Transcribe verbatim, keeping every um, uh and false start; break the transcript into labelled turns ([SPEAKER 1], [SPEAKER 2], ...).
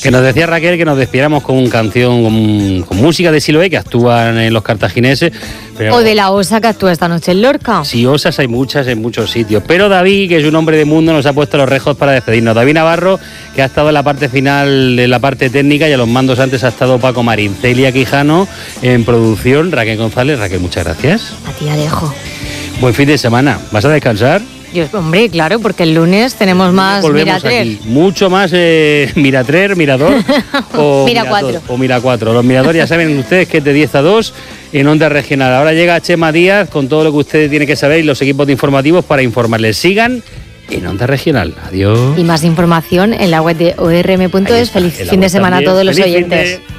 [SPEAKER 1] Que nos decía Raquel que nos despiéramos con una canción, con, con música de Siloé, que actúan en los cartagineses. Pero,
[SPEAKER 2] o de la Osa, que actúa esta noche en Lorca.
[SPEAKER 1] Sí, osas hay muchas en muchos sitios. Pero David, que es un hombre de mundo, nos ha puesto los rejos para despedirnos. David Navarro, que ha estado en la parte final, en la parte técnica, y a los mandos antes ha estado Paco Marín. Celia Quijano en producción, Raquel González. Raquel, muchas gracias.
[SPEAKER 2] A ti, Alejo.
[SPEAKER 1] Buen fin de semana. ¿Vas a descansar?
[SPEAKER 2] Yo, hombre, claro, porque el lunes tenemos más Miratrer.
[SPEAKER 1] Mucho más eh, Miratrer, Mirador o
[SPEAKER 2] Mira cuatro.
[SPEAKER 1] O Mira cuatro. Los Miradores ya saben ustedes que es de diez a dos en Onda Regional. Ahora llega Chema Díaz con todo lo que ustedes tienen que saber y los equipos de informativos para informarles. Sigan en Onda Regional. Adiós.
[SPEAKER 2] Y más información en la web de o r m punto es. Feliz fin de semana a todos los oyentes.